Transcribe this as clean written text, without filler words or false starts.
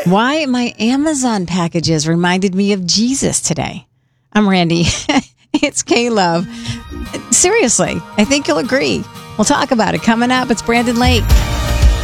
Why my Amazon packages reminded me of Jesus today. I'm Randy. It's K-Love. Seriously, I think you'll agree. We'll talk about it coming up. It's Brandon Lake.